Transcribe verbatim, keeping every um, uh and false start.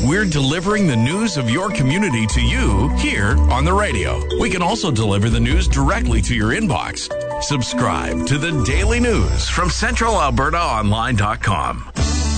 We're delivering the news of your community to you here on the radio. We can also deliver the news directly to your inbox. Subscribe to the Daily News from Central Alberta Online dot com.